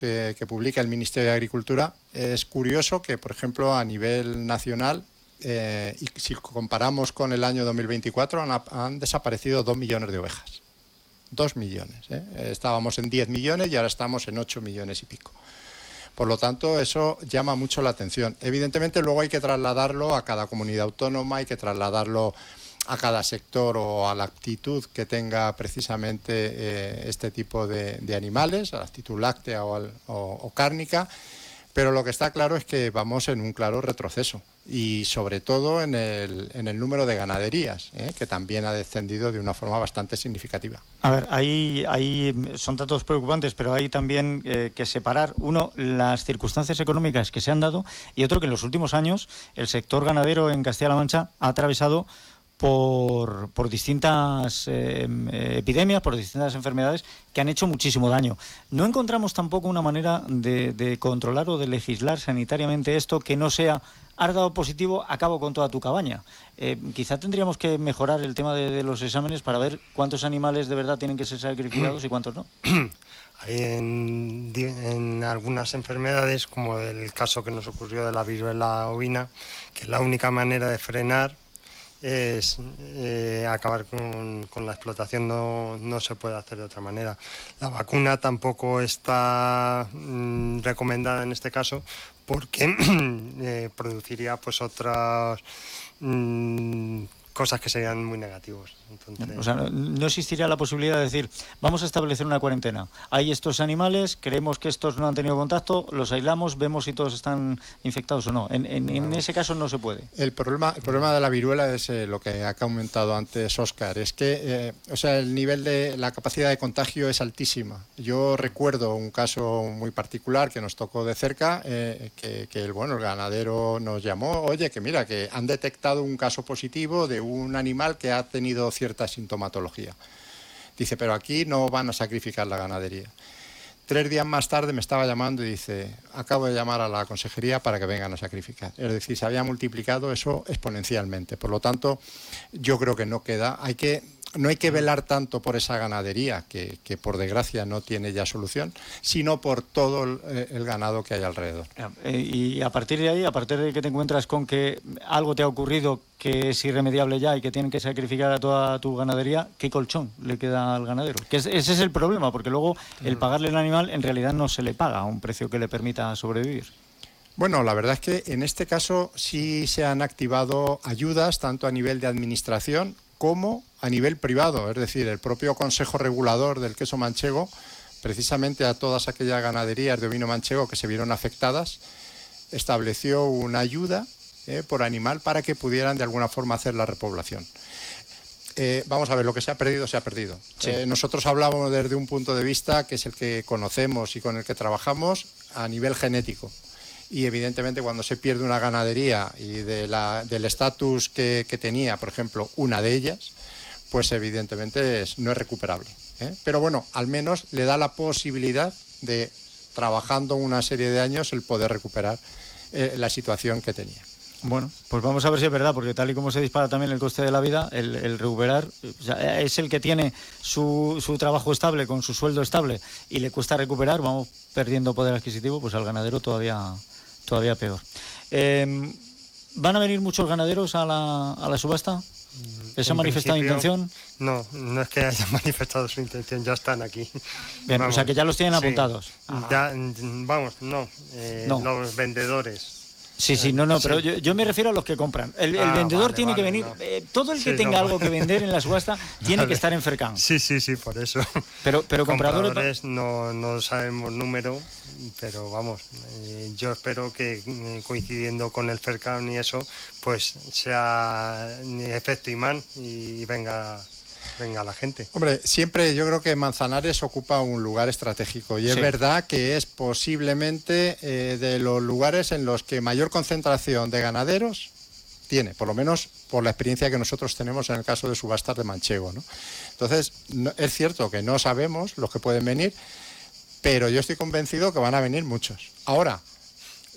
que publica el Ministerio de Agricultura, es curioso que, por ejemplo, a nivel nacional, y si comparamos con el año 2024, han desaparecido 2 millones de ovejas. 2 millones. Estábamos en 10 millones y ahora estamos en 8 millones y pico. Por lo tanto, eso llama mucho la atención. Evidentemente, luego hay que trasladarlo a cada comunidad autónoma, hay que trasladarlo a cada sector o a la aptitud que tenga precisamente este tipo de animales, a la aptitud láctea o cárnica, pero lo que está claro es que vamos en un claro retroceso y sobre todo en el número de ganaderías, que también ha descendido de una forma bastante significativa. A ver, ahí son datos preocupantes, pero hay también que separar, uno, las circunstancias económicas que se han dado y otro, que en los últimos años el sector ganadero en Castilla-La Mancha ha atravesado por distintas epidemias, por distintas enfermedades que han hecho muchísimo daño. No encontramos tampoco una manera de controlar o de legislar sanitariamente esto que no sea, has dado positivo, acabo con toda tu cabaña. Quizá tendríamos que mejorar el tema de los exámenes para ver cuántos animales de verdad tienen que ser sacrificados y cuántos no. Hay en algunas enfermedades, como el caso que nos ocurrió de la viruela ovina, que la única manera de frenar es acabar con la explotación, no se puede hacer de otra manera. La vacuna tampoco está recomendada en este caso porque produciría pues otras cosas que serían muy negativos. Entonces... O sea, no existiría la posibilidad de decir, vamos a establecer una cuarentena. Hay estos animales, creemos que estos no han tenido contacto, los aislamos, vemos si todos están infectados o no. En ese caso no se puede. El problema de la viruela es lo que ha comentado antes Óscar, es que el nivel de la capacidad de contagio es altísima. Yo recuerdo un caso muy particular que nos tocó de cerca, que el ganadero nos llamó, oye, que mira, que han detectado un caso positivo de un animal que ha tenido cierta sintomatología. Dice, pero aquí no van a sacrificar la ganadería. 3 días más tarde me estaba llamando y dice, acabo de llamar a la consejería para que vengan a sacrificar. Es decir, se había multiplicado eso exponencialmente. Por lo tanto, yo creo que no hay que velar tanto por esa ganadería, que por desgracia no tiene ya solución, sino por todo el ganado que hay alrededor. Y a partir de ahí, a partir de que te encuentras con que algo te ha ocurrido que es irremediable ya y que tienen que sacrificar a toda tu ganadería, ¿qué colchón le queda al ganadero? Ese es el problema, porque luego el pagarle al animal en realidad no se le paga a un precio que le permita sobrevivir. Bueno, la verdad es que en este caso sí se han activado ayudas tanto a nivel de administración como a nivel privado, es decir, el propio Consejo Regulador del Queso Manchego, precisamente a todas aquellas ganaderías de ovino manchego que se vieron afectadas, estableció una ayuda por animal para que pudieran de alguna forma hacer la repoblación. Vamos a ver, lo que se ha perdido, se ha perdido. Sí. Nosotros hablamos desde un punto de vista que es el que conocemos y con el que trabajamos a nivel genético. Y evidentemente cuando se pierde una ganadería y del estatus que tenía, por ejemplo, una de ellas, pues evidentemente no es recuperable. Pero bueno, al menos le da la posibilidad de, trabajando una serie de años, el poder recuperar la situación que tenía. Bueno, pues vamos a ver si es verdad, porque tal y como se dispara también el coste de la vida, el recuperar, o sea, es el que tiene su trabajo estable, con su sueldo estable, y le cuesta recuperar, vamos perdiendo poder adquisitivo, pues al ganadero todavía peor. ¿Van a venir muchos ganaderos a la subasta? ¿Les ha manifestado intención? No es que hayan manifestado su intención, ya están aquí. Bien, vamos, o sea que ya los tienen apuntados. Sí. Los vendedores. Sí, no, pero yo me refiero a los que compran. El vendedor tiene que venir, todo el que tenga algo que vender en la subasta tiene que estar en Fercán. Sí, por eso. Pero compradores no sabemos número, pero vamos, yo espero que coincidiendo con el Fercán y eso, pues sea efecto imán y venga la gente. Hombre, siempre yo creo que Manzanares ocupa un lugar estratégico y es verdad que es posiblemente de los lugares en los que mayor concentración de ganaderos tiene, por lo menos por la experiencia que nosotros tenemos en el caso de subastas de manchego, ¿no? Entonces, es cierto que no sabemos los que pueden venir, pero yo estoy convencido que van a venir muchos. Ahora,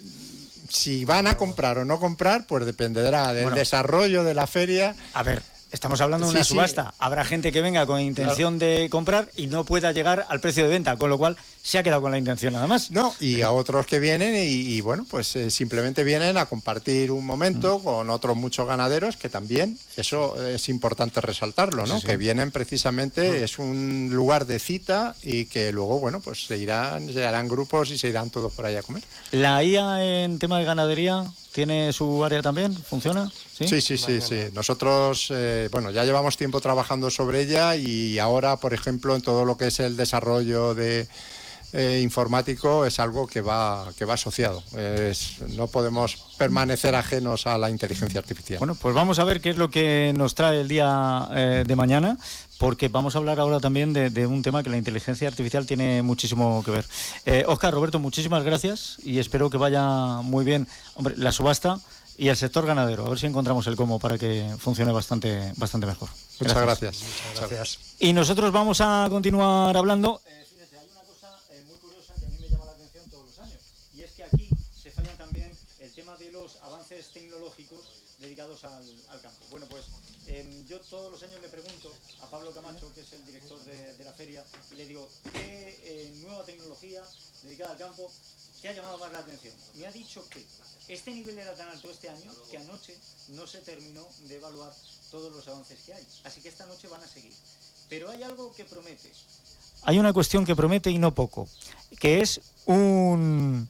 si van a comprar o no comprar, pues dependerá del desarrollo de la feria. A ver, estamos hablando de una subasta. Sí. Habrá gente que venga con intención de comprar y no pueda llegar al precio de venta, con lo cual se ha quedado con la intención nada más. No, y a otros que vienen y bueno, pues simplemente vienen a compartir un momento con otros muchos ganaderos, que también eso es importante resaltarlo, ¿no? Sí, sí. Que vienen precisamente, es un lugar de cita y que luego, bueno, pues se harán grupos y se irán todos por ahí a comer. ¿La IA en tema de ganadería tiene su área también? ¿Funciona? Sí. Nosotros, bueno, ya llevamos tiempo trabajando sobre ella y ahora, por ejemplo, en todo lo que es el desarrollo de informático es algo que va asociado. No podemos permanecer ajenos a la inteligencia artificial. Bueno, pues vamos a ver qué es lo que nos trae el día de mañana, porque vamos a hablar ahora también de un tema que la inteligencia artificial tiene muchísimo que ver. Óscar, Roberto, muchísimas gracias y espero que vaya muy bien, hombre, la subasta y el sector ganadero. A ver si encontramos el cómo para que funcione bastante mejor. Muchas gracias. Muchas gracias. Y nosotros vamos a continuar hablando. Fíjense, hay una cosa muy curiosa que a mí me llama la atención todos los años, y es que aquí se falla también el tema de los avances tecnológicos dedicados al campo. Bueno, pues yo todos los años le pregunto a Pablo Camacho, que es el director de la feria, y le digo, ¿qué nueva tecnología dedicada al campo te ha llamado más la atención? Me ha dicho que este nivel era tan alto este año que anoche no se terminó de evaluar todos los avances que hay. Así que esta noche van a seguir. Pero hay algo que promete. Hay una cuestión que promete y no poco, que es un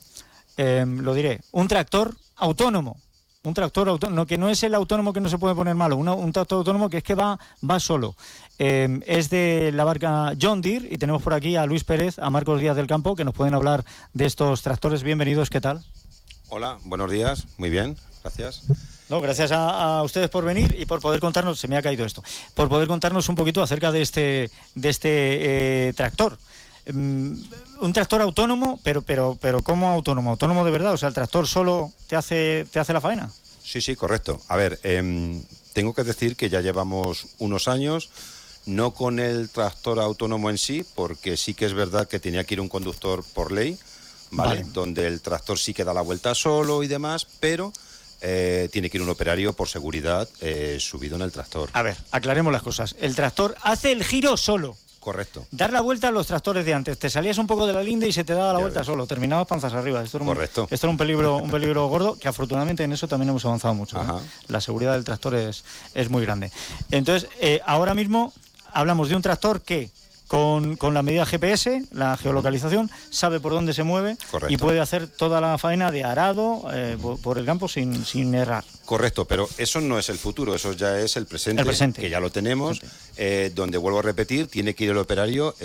tractor autónomo. Un tractor autónomo, que no es el autónomo que no se puede poner malo, un tractor autónomo que es que va solo. Es de la marca John Deere y tenemos por aquí a Luis Pérez, a Marcos Díaz del Campo, que nos pueden hablar de estos tractores. Bienvenidos, ¿qué tal? Hola, buenos días, muy bien, gracias. No, gracias a ustedes por venir y por poder contarnos, se me ha caído esto, por poder contarnos un poquito acerca de este tractor. Un tractor autónomo, pero ¿cómo autónomo? ¿Autónomo de verdad? O sea, ¿el tractor solo te hace la faena? Sí, correcto. A ver, tengo que decir que ya llevamos unos años, no con el tractor autónomo en sí, porque sí que es verdad que tenía que ir un conductor por ley, ¿vale? Donde el tractor sí que da la vuelta solo y demás, pero tiene que ir un operario por seguridad subido en el tractor. A ver, aclaremos las cosas. El tractor hace el giro solo. Correcto. Dar la vuelta a los tractores de antes. Te salías un poco de la linde y se te daba la vuelta solo. Terminabas panzas arriba. Correcto. Esto era un peligro gordo, que afortunadamente en eso también hemos avanzado mucho. La seguridad del tractor es muy grande. Entonces, ahora mismo hablamos de un tractor que con la medida GPS, la geolocalización, sabe por dónde se mueve. Correcto. Y puede hacer toda la faena de arado por el campo sin errar. Correcto, pero eso no es el futuro, eso ya es el presente. Que ya lo tenemos, donde, vuelvo a repetir, tiene que ir el operario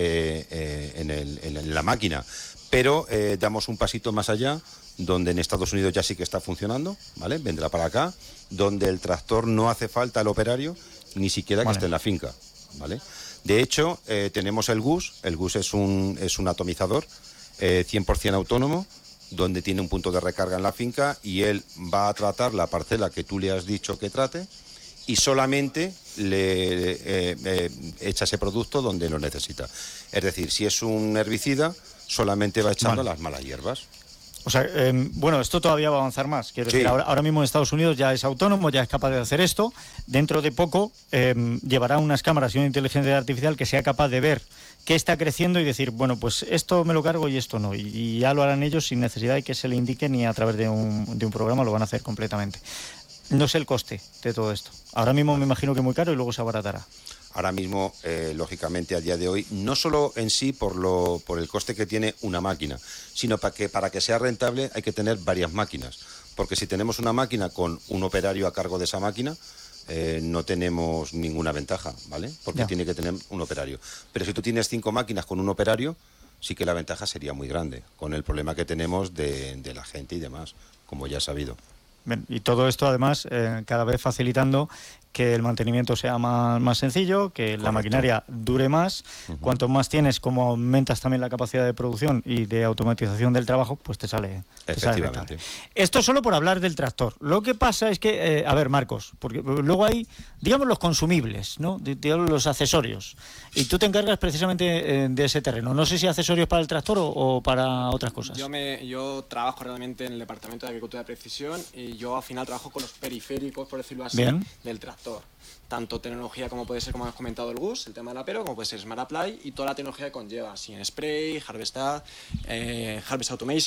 en la máquina. Pero damos un pasito más allá, donde en Estados Unidos ya sí que está funcionando, ¿vale? Vendrá para acá, donde el tractor no hace falta el operario, ni siquiera que esté en la finca, ¿vale? De hecho, tenemos el GUS. El GUS es un atomizador 100% autónomo, donde tiene un punto de recarga en la finca y él va a tratar la parcela que tú le has dicho que trate y solamente le echa ese producto donde lo necesita. Es decir, si es un herbicida, solamente va echando las malas hierbas. O sea, bueno, esto todavía va a avanzar más. Quiero decir, ahora mismo en Estados Unidos ya es autónomo, ya es capaz de hacer esto. Dentro de poco llevará unas cámaras y una inteligencia artificial que sea capaz de ver qué está creciendo y decir, bueno, pues esto me lo cargo y esto no. Y ya lo harán ellos sin necesidad de que se le indique ni a través de un programa, lo van a hacer completamente. No sé el coste de todo esto. Ahora mismo me imagino que muy caro y luego se abaratará. Ahora mismo, lógicamente, a día de hoy, no solo en sí por el coste que tiene una máquina, sino para que sea rentable hay que tener varias máquinas. Porque si tenemos una máquina con un operario a cargo de esa máquina, no tenemos ninguna ventaja, ¿vale? Porque tiene que tener un operario. Pero si tú tienes 5 máquinas con un operario, sí que la ventaja sería muy grande, con el problema que tenemos de la gente y demás, como ya has sabido. Bien, y todo esto además cada vez facilitando que el mantenimiento sea más sencillo, que la maquinaria dure más. Cuanto más tienes, como aumentas también la capacidad de producción y de automatización del trabajo, pues te sale rentable. Esto solo por hablar del tractor. Lo que pasa es que, a ver, Marcos, porque luego hay, digamos, los consumibles, ¿no? Digamos, los accesorios. Y tú te encargas precisamente de ese terreno. No sé si accesorios para el tractor o para otras cosas. Yo trabajo realmente en el Departamento de Agricultura de Precisión y yo al final trabajo con los periféricos, por decirlo así, del tractor. tractor. Tanto tecnología como puede ser, como has comentado, el GUS, el tema del apero, como puede ser Smart Apply y toda la tecnología que conlleva, sin spray, Harvest Automation,